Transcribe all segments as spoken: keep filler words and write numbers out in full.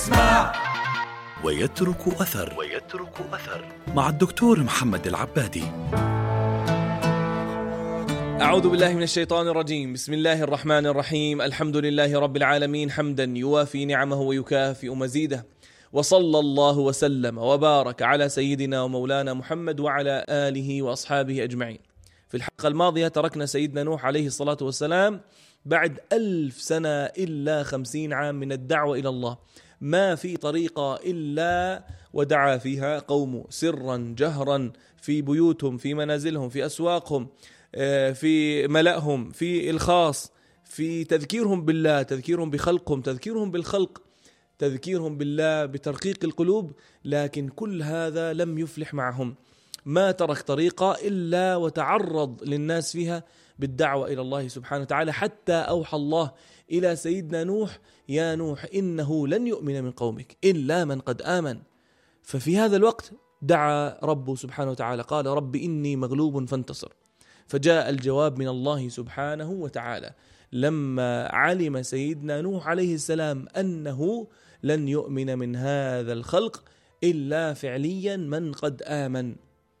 اسمع ويترك أثر ويترك أثر مع الدكتور محمد العبادي. أعوذ بالله من الشيطان الرجيم. بسم الله الرحمن الرحيم. الحمد لله رب العالمين حمدا يوافي نعمه ويكافئ مزيده، وصلى الله وسلم وبارك على سيدنا ومولانا محمد وعلى آله وأصحابه أجمعين. في الحلقة الماضية تركنا سيدنا نوح عليه الصلاة والسلام بعد ألف سنة إلا خمسين عام من الدعوة إلى الله، ما في طريقة إلا ودعا فيها قومه سرا جهرا، في بيوتهم، في منازلهم، في أسواقهم، في ملأهم، في الخاص، في تذكيرهم بالله، تذكيرهم بخلقهم، تذكيرهم بالخلق، تذكيرهم بالله بترقيق القلوب. لكن كل هذا لم يفلح معهم، ما ترك طريقة إلا وتعرض للناس فيها بالدعوة إلى الله سبحانه وتعالى، حتى أوحى الله إلى سيدنا نوح: يا نوح إنه لن يؤمن من قومك إلا من قد آمن. ففي هذا الوقت دعا ربه سبحانه وتعالى، قال: رب إني مغلوب فانتصر. فجاء الجواب من الله سبحانه وتعالى لما علم سيدنا نوح عليه السلام أنه لن يؤمن من هذا الخلق إلا فعليا من قد آمن.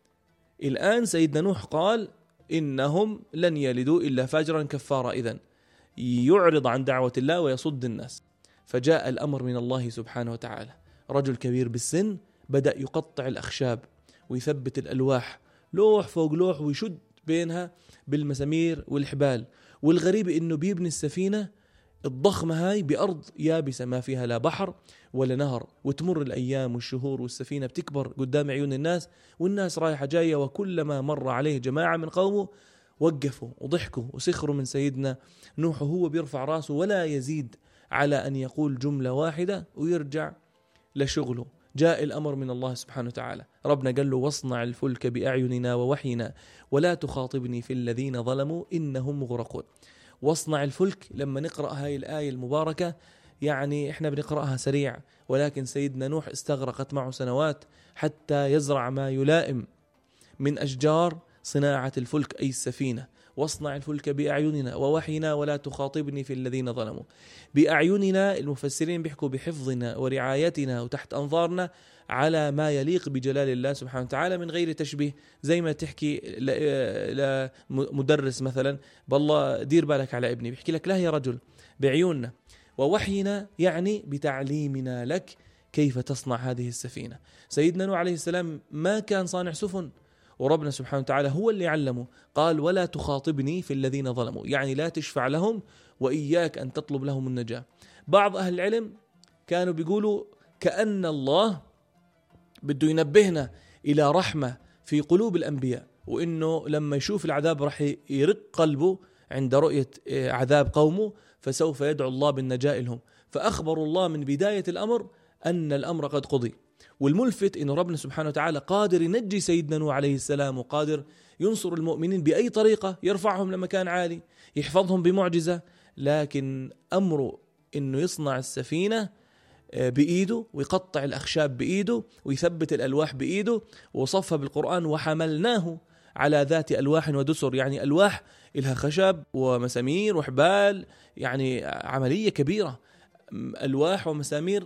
الآن سيدنا نوح قال إنهم لن يلدوا إلا فاجرا كفارا، إذن يعرض عن دعوة الله ويصد الناس. فجاء الأمر من الله سبحانه وتعالى، رجل كبير بالسن بدأ يقطع الأخشاب ويثبت الألواح، لوح فوق لوح، ويشد بينها بالمسامير والحبال. والغريب إنه بيبني السفينة الضخمة هاي بأرض يابسة ما فيها لا بحر ولا نهر، وتمر الأيام والشهور والسفينة بتكبر قدام عيون الناس، والناس رايحة جاية، وكلما مر عليه جماعة من قومه وقفوا وضحكوا وسخروا من سيدنا نوح، وهو بيرفع راسه ولا يزيد على أن يقول جملة واحدة ويرجع لشغله. جاء الأمر من الله سبحانه وتعالى، ربنا قال له: واصنع الفلك بأعيننا ووحينا ولا تخاطبني في الذين ظلموا إنهم مغرقون. واصنع الفلك، لما نقرأ هاي الآية المباركة يعني إحنا بنقرأها سريع، ولكن سيدنا نوح استغرقت معه سنوات حتى يزرع ما يلائم من أشجار صناعة الفلك أي السفينة. واصنع الفلك بأعيننا ووحينا ولا تخاطبني في الذين ظلموا. بأعيننا المفسرين بيحكوا بحفظنا ورعايتنا وتحت أنظارنا على ما يليق بجلال الله سبحانه وتعالى من غير تشبيه. زي ما تحكي لمدرس مثلا: بالله دير بالك على ابني، بيحكي لك: لا يا رجل، بعيوننا. ووحينا يعني بتعليمنا لك كيف تصنع هذه السفينة. سيدنا نوح عليه السلام ما كان صانع سفن، وربنا سبحانه وتعالى هو اللي علمه. قال: ولا تخاطبني في الذين ظلموا، يعني لا تشفع لهم وإياك أن تطلب لهم النجاة. بعض أهل العلم كانوا بيقولوا كأن الله بده ينبهنا إلى رحمة في قلوب الأنبياء، وإنه لما يشوف العذاب رح يرق قلبه عند رؤية عذاب قومه، فسوف يدعو الله بالنجاة لهم. فأخبروا الله من بداية الأمر أن الأمر قد قضي. والملفت إنه ربنا سبحانه وتعالى قادر ينجي سيدنا نوح عليه السلام، وقادر ينصر المؤمنين بأي طريقة، يرفعهم لمكان عالي، يحفظهم بمعجزة. لكن أمره إنه يصنع السفينة بإيده، ويقطع الأخشاب بإيده، ويثبت الألواح بإيده، وصفها بالقرآن: وحملناه على ذات ألواح ودسر. يعني ألواح إلها خشب ومسامير وحبال، يعني عملية كبيرة. ألواح ومسامير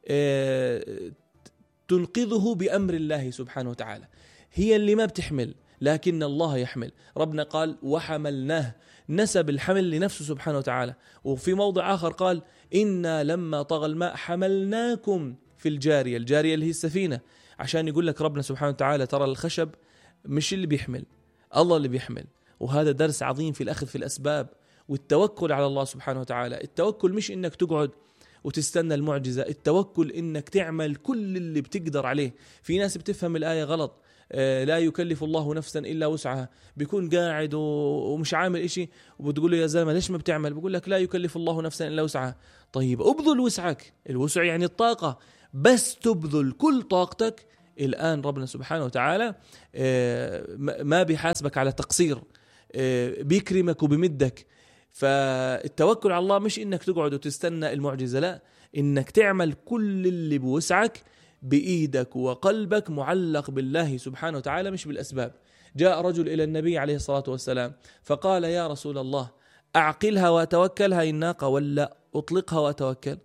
تنقذه بأمر الله سبحانه وتعالى، هي اللي ما بتحمل لكن الله يحمل. ربنا قال: وحملناه، نسب الحمل لنفسه سبحانه وتعالى. وفي موضع آخر قال: إنا لما طغى الماء حملناكم في الجارية، الجارية اللي هي السفينة، عشان يقول لك ربنا سبحانه وتعالى ترى الخشب مش اللي بيحمل، الله اللي بيحمل. وهذا درس عظيم في الأخذ في الأسباب والتوكل على الله سبحانه وتعالى. التوكل مش إنك تقعد وتستنى المعجزة، التوكل إنك تعمل كل اللي بتقدر عليه. في ناس بتفهم الآية غلط: لا يكلف الله نفسا إلا وسعها، بيكون قاعد ومش عامل إشي وبتقول له يا زلمة ليش ما بتعمل؟ بيقول لك: لا يكلف الله نفسا إلا وسعها. طيب أبذل وسعك، الوسع يعني الطاقة، بس تبذل كل طاقتك. الآن ربنا سبحانه وتعالى ما بيحاسبك على تقصير، بيكرمك وبمدك. فالتوكل على الله مش إنك تقعد وتستنى المعجزة، لا، إنك تعمل كل اللي بوسعك بإيدك وقلبك معلق بالله سبحانه وتعالى مش بالأسباب. جاء رجل إلى النبي عليه الصلاة والسلام فقال: يا رسول الله، أعقلها وأتوكل هاي الناقة ولا أطلقها وأتوكل؟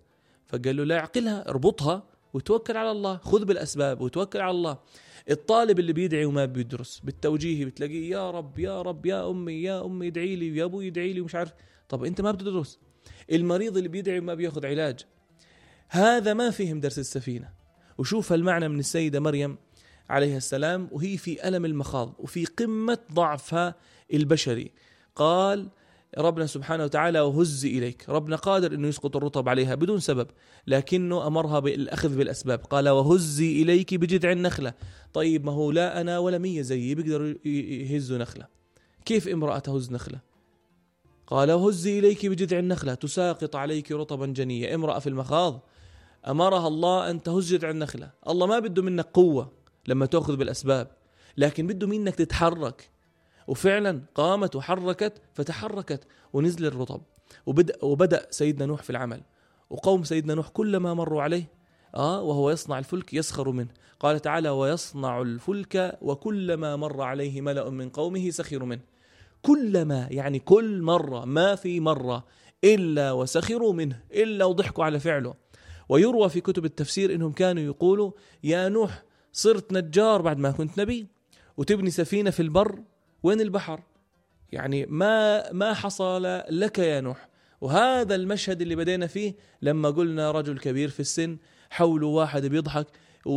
فقال له لا يعقلها، اربطها وتوكل على الله، خذ بالأسباب وتوكل على الله. الطالب اللي بيدعي وما بيدرس بالتوجيه بتلاقيه يا رب يا رب يا أمي يا أمي ادعي لي يا أبوي ادعي لي ومش عارف. طب أنت ما بتدرس. المريض اللي بيدعي وما بياخذ علاج، هذا ما فهم درس السفينة. وشوف المعنى من السيدة مريم عليها السلام وهي في ألم المخاض وفي قمة ضعفها البشري. قال ربنا سبحانه وتعالى وهز إليك، ربنا قادر أنه يسقط الرطب عليها بدون سبب، لكنه أمرها بالأخذ بالأسباب. قال وهزي إليك بجذع النخلة. طيب ما هو لا أنا ولا مية زيي بيقدروا يهزوا نخلة، كيف امرأة تهز نخلة؟ قال وهزي إليك بجذع النخلة تساقط عليك رطبا جنيا. امرأة في المخاض أمرها الله أن تهز جذع النخلة. الله ما بده منك قوة لما تأخذ بالأسباب، لكن بده منك تتحرك. وفعلا قامت وحركت فتحركت ونزل الرطب. وبدأ, وبدأ سيدنا نوح في العمل. وقوم سيدنا نوح كلما مروا عليه آه وهو يصنع الفلك يسخر منه. قال تعالى ويصنع الفلك وكلما مر عليه ملأ من قومه سخروا منه. كلما يعني كل مرة، ما في مرة إلا وسخروا منه، إلا وضحكوا على فعله. ويروى في كتب التفسير إنهم كانوا يقولوا يا نوح صرت نجار بعد ما كنت نبي وتبني سفينة في البر، وين البحر؟ يعني ما ما حصل لك يا نوح. وهذا المشهد اللي بدينا فيه لما قلنا رجل كبير في السن حوله واحد بيضحك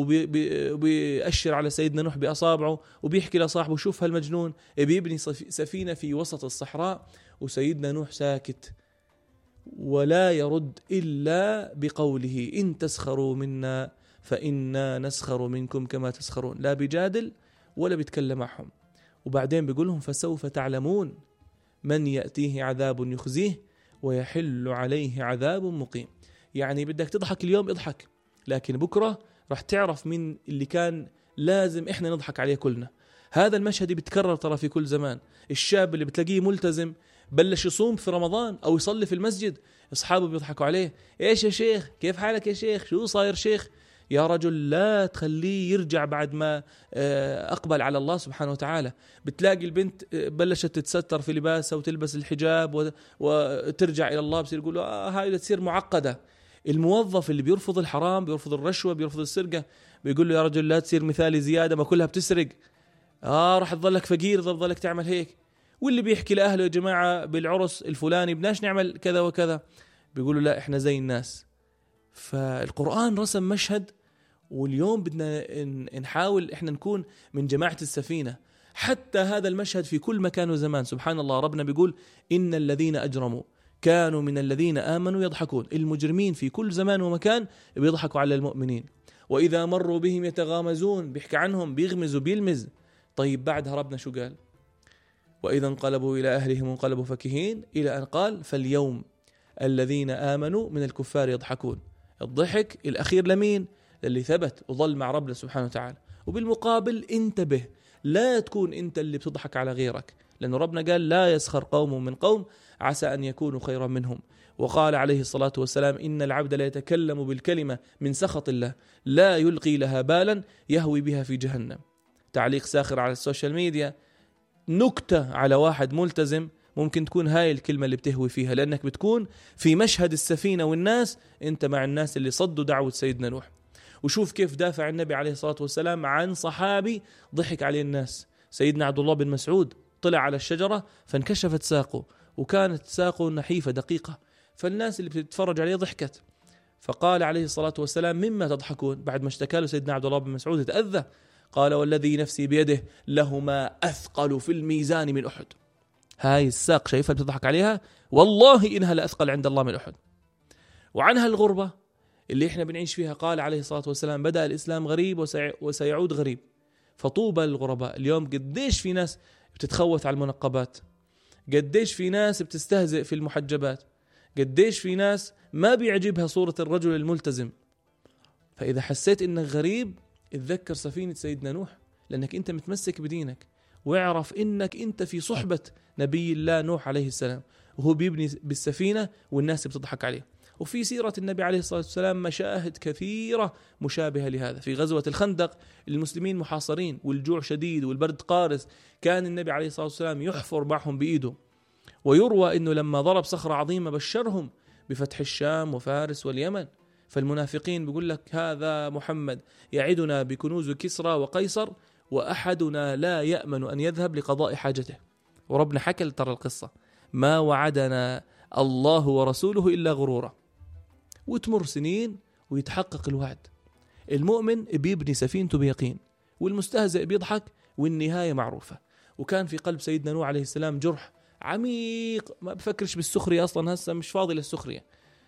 وبيأشر على سيدنا نوح بأصابعه وبيحكي لصاحبه شوف هالمجنون بيبني سفينة في وسط الصحراء، وسيدنا نوح ساكت ولا يرد إلا بقوله إن تسخروا منا فإنا نسخر منكم كما تسخرون. لا بيجادل ولا بيتكلم معهم. وبعدين بيقولهم فسوف تعلمون من يأتيه عذاب يخزيه ويحل عليه عذاب مقيم. يعني بدك تضحك اليوم اضحك، لكن بكرة رح تعرف من اللي كان لازم إحنا نضحك عليه كلنا. هذا المشهد بيتكرر ترى في كل زمان. الشاب اللي بتلاقيه ملتزم بلش يصوم في رمضان أو يصلي في المسجد، أصحابه بيضحكوا عليه إيش يا شيخ كيف حالك يا شيخ شو صاير شيخ. يا رجل لا تخليه يرجع بعد ما أقبل على الله سبحانه وتعالى. بتلاقي البنت بلشت تتستر في لباسها وتلبس الحجاب وترجع إلى الله، بصير يقولوا آه هاي تصير معقدة. الموظف اللي بيرفض الحرام بيرفض الرشوة بيرفض السرقة بيقول له يا رجل لا تصير مثالي زيادة ما كلها بتسرق، آه رح تظلك فقير تظلك تعمل هيك. واللي بيحكي لأهله يا جماعة بالعرس الفلاني بدناش نعمل كذا وكذا، بيقولوا لا إحنا زي الناس. فالقرآن رسم مشهد، واليوم بدنا نحاول إحنا نكون من جماعة السفينة. حتى هذا المشهد في كل مكان وزمان. سبحان الله ربنا بيقول إن الذين أجرموا كانوا من الذين آمنوا يضحكون. المجرمين في كل زمان ومكان بيضحكوا على المؤمنين. وإذا مروا بهم يتغامزون، بيحكي عنهم بيغمزوا بيلمز. طيب بعدها ربنا شو قال؟ وإذا انقلبوا إلى أهلهم انقلبوا فكهين، إلى أن قال فاليوم الذين آمنوا من الكفار يضحكون. الضحك الأخير لمين؟ للي ثبت وظل مع ربنا سبحانه وتعالى. وبالمقابل انتبه لا تكون أنت اللي بتضحك على غيرك، لأن ربنا قال لا يسخر قوم من قوم عسى أن يكونوا خيرا منهم. وقال عليه الصلاة والسلام إن العبد لا يتكلم بالكلمة من سخط الله لا يلقي لها بالا يهوي بها في جهنم. تعليق ساخر على السوشيال ميديا، نكتة على واحد ملتزم، ممكن تكون هاي الكلمة اللي بتهوي فيها، لأنك بتكون في مشهد السفينة والناس أنت مع الناس اللي صدوا دعوة سيدنا نوح. وشوف كيف دافع النبي عليه الصلاة والسلام عن صحابي ضحك عليه الناس. سيدنا عبد الله بن مسعود طلع على الشجرة فانكشفت ساقه، وكانت ساقه نحيفة دقيقة، فالناس اللي بتتفرج عليه ضحكت. فقال عليه الصلاة والسلام مما تضحكون؟ بعد ما اشتكى له سيدنا عبد الله بن مسعود تأذى، قال والذي نفسي بيده لهما أثقل في الميزان من أحد. هاي الساق شايفها بتضحك عليها، والله إنها لأثقل عند الله من أحد. وعنها الغربة اللي إحنا بنعيش فيها، قال عليه الصلاة والسلام بدأ الإسلام غريب وسيعود غريب فطوبى للغرباء. اليوم قديش في ناس بتتخوث على المنقبات، قديش في ناس بتستهزئ في المحجبات، قديش في ناس ما بيعجبها صورة الرجل الملتزم. فإذا حسيت إنك غريب اتذكر سفينة سيدنا نوح، لأنك أنت متمسك بدينك، واعرف إنك أنت في صحبة نبي الله نوح عليه السلام وهو بيبني بالسفينة والناس بتضحك عليه. وفي سيرة النبي عليه الصلاة والسلام مشاهد كثيرة مشابهة لهذا. في غزوة الخندق المسلمين محاصرين والجوع شديد والبرد قارس، كان النبي عليه الصلاة والسلام يحفر معهم بإيده. ويروى أنه لما ضرب صخرة عظيمة بشرهم بفتح الشام وفارس واليمن، فالمنافقين بيقول لك هذا محمد يعدنا بكنوز كسرى وقيصر وأحدنا لا يأمن أن يذهب لقضاء حاجته. وربنا حكى ترى القصة، ما وعدنا الله ورسوله إلا غرورا. وتمر سنين ويتحقق الوعد. المؤمن بيبني سفينته بيقين، والمستهزئ بيضحك، والنهاية معروفة. وكان في قلب سيدنا نوح عليه السلام جرح عميق، ما بفكرش بالسخرية أصلا، هسه مش فاضي للسخرية.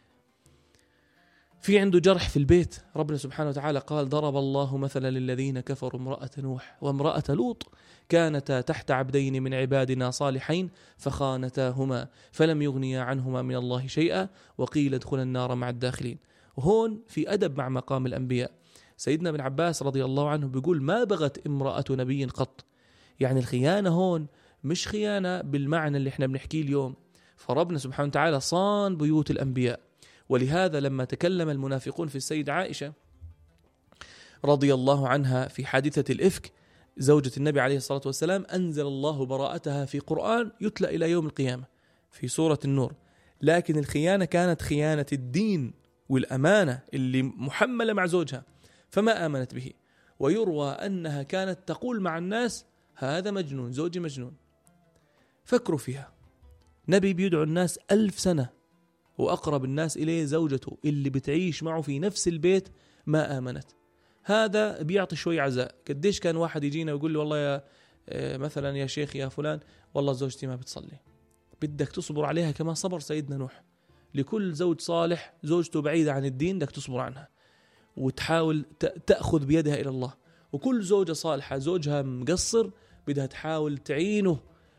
في عنده جرح في البيت. ربنا سبحانه وتعالى قال ضرب الله مثلا للذين كفروا امرأة نوح وامرأة لوط كانتا تحت عبدين من عبادنا صالحين فخانتاهما فلم يغنيا عنهما من الله شيئا وقيل ادخلا النار مع الداخلين. وهون في أدب مع مقام الأنبياء. سيدنا ابن عباس رضي الله عنه بيقول ما بغت امرأة نبي قط. يعني الخيانة هون مش خيانة بالمعنى اللي احنا بنحكيه اليوم. فربنا سبحانه وتعالى صان بيوت الأنبياء. ولهذا لما تكلم المنافقون في السيدة عائشة رضي الله عنها في حادثة الإفك زوجة النبي عليه الصلاة والسلام، أنزل الله براءتها في قرآن يتلى إلى يوم القيامة في سورة النور. لكن الخيانة كانت خيانة الدين والأمانة اللي محملة مع زوجها، فما آمنت به. ويروى أنها كانت تقول مع الناس هذا مجنون، زوجي مجنون. فكروا فيها، نبي بيدعو الناس ألف سنة وأقرب الناس إليه زوجته اللي بتعيش معه في نفس البيت ما آمنت. هذا بيعطي شوي عزاء. قديش كان واحد يجينا ويقول لي والله يا مثلا يا شيخ يا فلان والله زوجتي ما بتصلي، بدك تصبر عليها كما صبر سيدنا نوح. لكل زوج صالح زوجته بعيدة عن الدين بدك تصبر عنها وتحاول تأخذ بيدها إلى الله. وكل زوجة صالحة زوجها مقصر بدها تحاول تعينه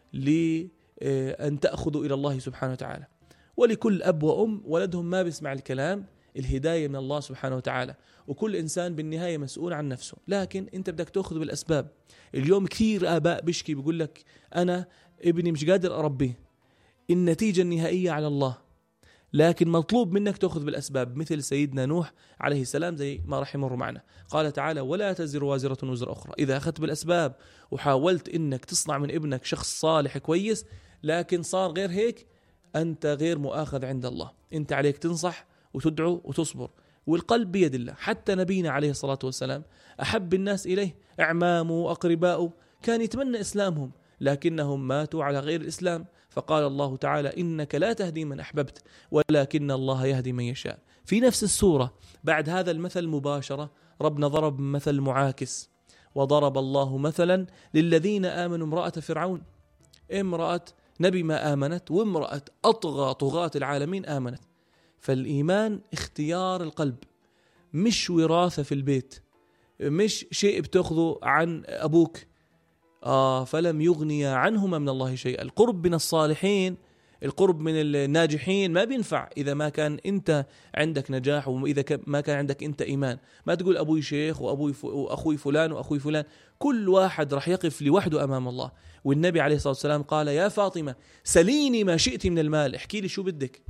لأن تأخذوا إلى الله سبحانه وتعالى. ولكل أب وأم ولدهم ما بيسمع الكلام، الهداية من الله سبحانه وتعالى. وكل إنسان بالنهاية مسؤول عن نفسه، لكن أنت بدك تأخذ بالأسباب. اليوم كثير آباء بيشكي بيقول لك أنا ابني مش قادر أربيه، النتيجة النهائية على الله، لكن مطلوب منك تأخذ بالأسباب مثل سيدنا نوح عليه السلام زي ما راح يمر معنا. قال تعالى ولا تزر وازرة وزر أخرى. إذا أخذت بالأسباب وحاولت إنك تصنع من ابنك شخص صالح كويس لكن صار غير هيك، أنت غير مؤاخذ عند الله. أنت عليك تنصح وتدعو وتصبر، والقلب بيد الله. حتى نبينا عليه الصلاة والسلام أحب الناس إليه أعمامه وأقرباؤه، كان يتمنى إسلامهم لكنهم ماتوا على غير الإسلام. فقال الله تعالى إنك لا تهدي من أحببت ولكن الله يهدي من يشاء. في نفس السورة بعد هذا المثل مباشرة ربنا ضرب مثل معاكس، وضرب الله مثلا للذين آمنوا امرأة فرعون. امرأة نبي ما آمنت، وامرأة أطغى طغاة العالمين آمنت. فالإيمان اختيار القلب، مش وراثة في البيت، مش شيء بتأخذه عن أبوك. آه فلم يغني عنهما من الله شيئا. القرب من الصالحين، القرب من الناجحين ما بينفع إذا ما كان أنت عندك نجاح، وإذا ما كان عندك أنت إيمان. ما تقول أبوي شيخ وأبوي ف... وأخوي فلان وأخوي فلان، كل واحد رح يقف لوحده أمام الله. والنبي عليه الصلاة والسلام قال يا فاطمة سليني ما شئت من المال، احكي لي شو بدك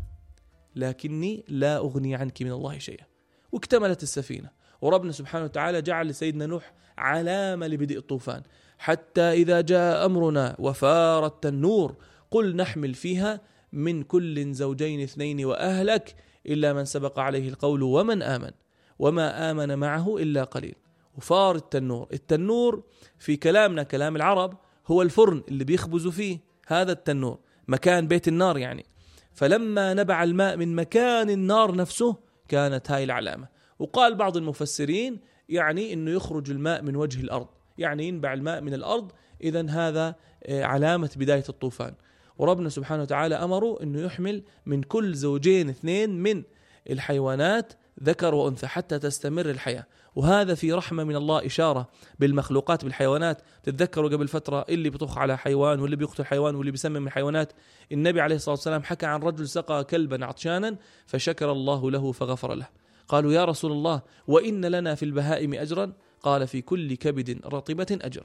لكني لا أغني عنك من الله شيئا. واكتملت السفينة. وربنا سبحانه وتعالى جعل لسيدنا نوح علامة لبدء الطوفان، حتى إذا جاء أمرنا وفار التنور قل نحمل فيها من كل زوجين اثنين وأهلك إلا من سبق عليه القول ومن آمن وما آمن معه إلا قليل. وفار التنور، التنور في كلامنا كلام العرب هو الفرن اللي بيخبزوا فيه، هذا التنور مكان بيت النار يعني. فلما نبع الماء من مكان النار نفسه كانت هاي العلامة. وقال بعض المفسرين يعني إنه يخرج الماء من وجه الأرض، يعني ينبع الماء من الأرض، إذن هذا علامة بداية الطوفان. وربنا سبحانه وتعالى أمره أنه يحمل من كل زوجين اثنين من الحيوانات ذكر وأنثى حتى تستمر الحياة. وهذا في رحمة من الله، إشارة بالمخلوقات بالحيوانات. تتذكروا قبل فترة اللي بيطخ على حيوان واللي بيقتل حيوان واللي بيسمم الحيوانات. النبي عليه الصلاة والسلام حكى عن رجل سقى كلبا عطشانا فشكر الله له فغفر له. قالوا يا رسول الله وإن لنا في البهائم أجرا؟ قال في كل كبد رطبة أجر.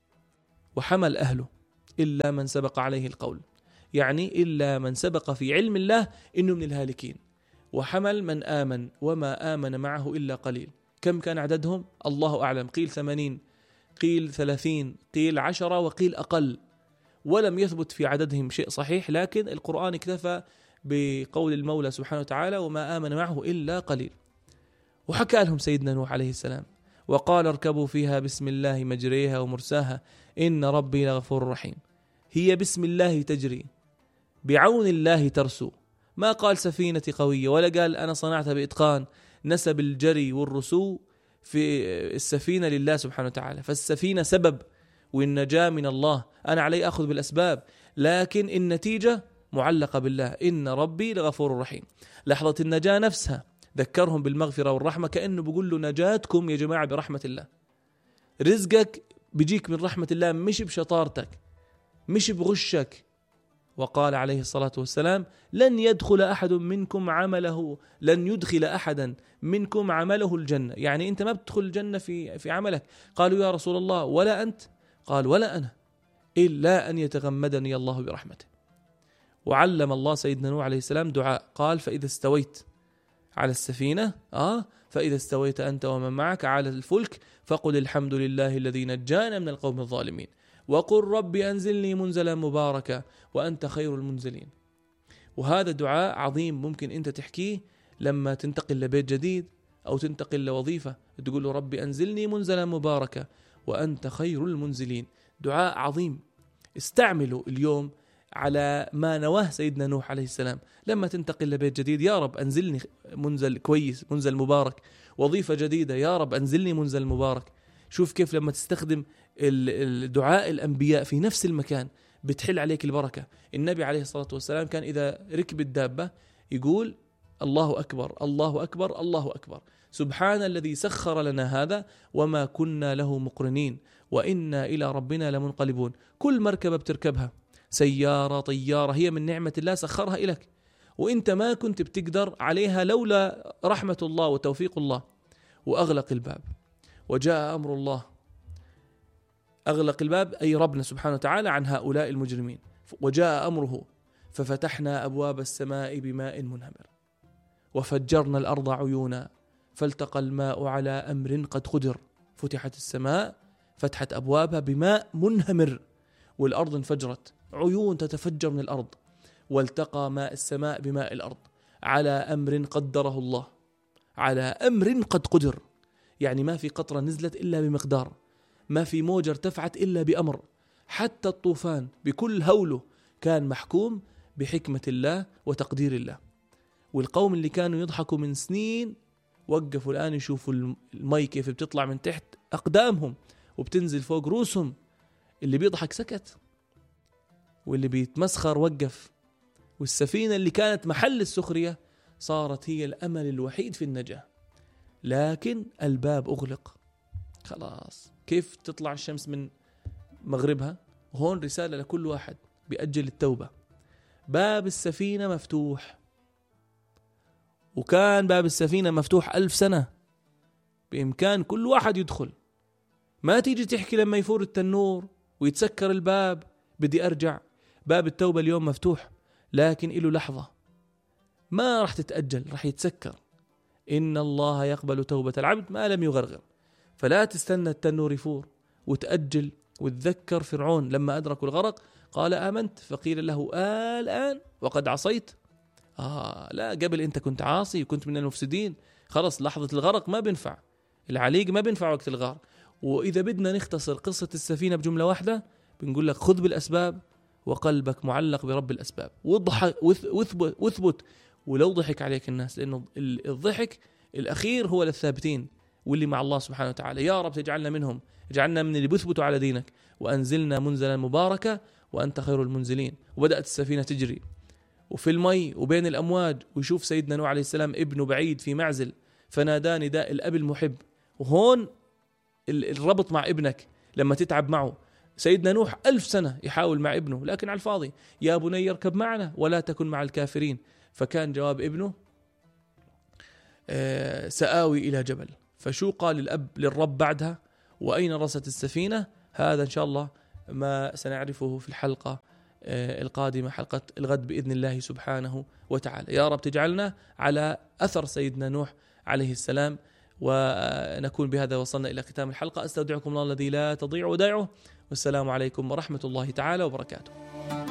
وحمل أهله إلا من سبق عليه القول، يعني إلا من سبق في علم الله إنه من الهالكين. وحمل من آمن وما آمن معه إلا قليل. كم كان عددهم؟ الله أعلم، قيل ثمانين، قيل ثلاثين، قيل عشرة، وقيل أقل. ولم يثبت في عددهم شيء صحيح، لكن القرآن اكتفى بقول المولى سبحانه وتعالى وما آمن معه إلا قليل. وحكى لهم سيدنا نوح عليه السلام وقال اركبوا فيها بسم الله مجريها ومرساها إن ربي لغفور رحيم. هي بسم الله تجري، بعون الله ترسو، ما قال سفينة قوية ولا قال أنا صنعتها بإتقان، نسب الجري والرسو في السفينة لله سبحانه وتعالى. فالسفينة سبب والنجاة من الله، أنا علي أخذ بالأسباب، لكن النتيجة معلقة بالله، إن ربي لغفور رحيم. لحظة النجاة نفسها ذكرهم بالمغفرة والرحمة، كأنه بيقول له نجاتكم يا جماعة برحمة الله، رزقك بيجيك من رحمة الله، مش بشطارتك مش بغشك. وقال عليه الصلاة والسلام لن يدخل أحد منكم عمله لن يدخل أحدا منكم عمله الجنة، يعني أنت ما بتدخل الجنة في في عملك. قالوا يا رسول الله ولا أنت؟ قال ولا أنا، إلا أن يتغمدني الله برحمته. وعلم الله سيدنا نوح عليه السلام دعاء، قال فإذا استويت على السفينة آه فإذا استويت أنت ومن معك على الفلك فقل الحمد لله الذي نجانا من القوم الظالمين وقل ربي أنزلني منزلا مباركا وأنت خير المنزلين. وهذا دعاء عظيم ممكن أنت تحكيه لما تنتقل لبيت جديد أو تنتقل لوظيفة، تقول له ربي أنزلني منزلا مباركا وأنت خير المنزلين. دعاء عظيم استعمله اليوم على ما نواه سيدنا نوح عليه السلام. لما تنتقل لبيت جديد يا رب أنزلني منزل كويس، منزل مبارك. وظيفة جديدة يا رب أنزلني منزل مبارك. شوف كيف لما تستخدم الدعاء الأنبياء في نفس المكان بتحل عليك البركة. النبي عليه الصلاة والسلام كان إذا ركب الدابة يقول الله أكبر الله أكبر الله أكبر، سبحان الذي سخر لنا هذا وما كنا له مقرنين وإنا إلى ربنا لمنقلبون. كل مركبة بتركبها، سيارة طيارة، هي من نعمة الله سخرها إليك، وإنت ما كنت بتقدر عليها لولا رحمة الله وتوفيق الله. وأغلق الباب وجاء أمر الله، أغلق الباب أي ربنا سبحانه وتعالى عن هؤلاء المجرمين. وجاء أمره ففتحنا أبواب السماء بماء منهمر وفجرنا الأرض عيونا فالتقى الماء على أمر قد قدر. فتحت السماء، فتحت أبوابها بماء منهمر، والأرض انفجرت، عيون تتفجر من الأرض. والتقى ماء السماء بماء الأرض على أمر قدره الله، على أمر قد قدر، يعني ما في قطرة نزلت إلا بمقدار، ما في موجة ارتفعت إلا بأمر. حتى الطوفان بكل هوله كان محكوم بحكمة الله وتقدير الله. والقوم اللي كانوا يضحكوا من سنين وقفوا الآن يشوفوا المي كيف بتطلع من تحت أقدامهم وبتنزل فوق رؤوسهم. اللي بيضحك سكت واللي بيتمسخر وقف. والسفينة اللي كانت محل السخرية صارت هي الأمل الوحيد في النجاة، لكن الباب أغلق خلاص. كيف تطلع الشمس من مغربها؟ هون رسالة لكل واحد بيأجل التوبة. باب السفينة مفتوح، وكان باب السفينة مفتوح ألف سنة، بإمكان كل واحد يدخل. ما تيجي تحكي لما يفور التنور ويتسكر الباب بدي أرجع. باب التوبة اليوم مفتوح، لكن إله لحظة ما رح تتأجل، رح يتسكر. إن الله يقبل توبة العبد ما لم يغرغر. فلا تستنى التنور يفور وتأجل. وتذكر فرعون لما أدركوا الغرق قال آمنت فقيل له آه الآن وقد عصيت. آه لا، قبل أنت كنت عاصي وكنت من المفسدين، خلص لحظة الغرق ما بنفع، العليق ما بنفع وقت الغار. وإذا بدنا نختصر قصة السفينة بجملة واحدة بنقول لك خذ بالأسباب وقلبك معلق برب الأسباب، واضحك واثبت, واثبت ولو ضحك عليك الناس، لأنه الضحك الأخير هو للثابتين واللي مع الله سبحانه وتعالى. يا رب تجعلنا منهم، اجعلنا من اللي بيثبتوا على دينك. وأنزلنا منزلا مباركا وأنت خير المنزلين. وبدأت السفينة تجري وفي المي وبين الأمواج، ويشوف سيدنا نوح عليه السلام ابنه بعيد في معزل، فنادى نداء الأب المحب. وهون الربط مع ابنك لما تتعب معه. سيدنا نوح ألف سنة يحاول مع ابنه لكن على الفاضي. يا بني اركب معنا ولا تكن مع الكافرين. فكان جواب ابنه آه سآوي إلى جبل. فشو قال الأب للرب بعدها؟ وأين رست السفينة؟ هذا إن شاء الله ما سنعرفه في الحلقة آه القادمة، حلقة الغد بإذن الله سبحانه وتعالى. يا رب تجعلنا على أثر سيدنا نوح عليه السلام. ونكون بهذا وصلنا إلى ختام الحلقة. أستودعكم الله الذي لا تضيع ودائعه، والسلام عليكم ورحمة الله تعالى وبركاته.